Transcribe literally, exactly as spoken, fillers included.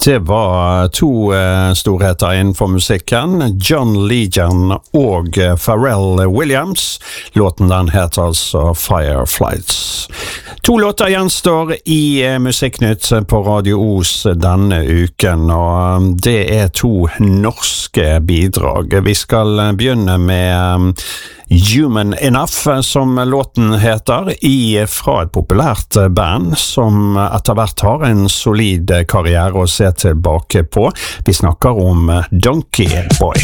Det var to uh, storheter innenfor musikken, John Legend og uh, Pharrell Williams. Låten den heter altså Fireflies. To låter gjenstår i uh, Musikknytt på Radio Os denne uken, og um, det er to norske bidrag. Vi skal uh, begynne med um, Human Enough, som låten heter, i fra et populært band som etter hvert har en solid karriere å se tilbake på. Vi snakker om Donkey Boy.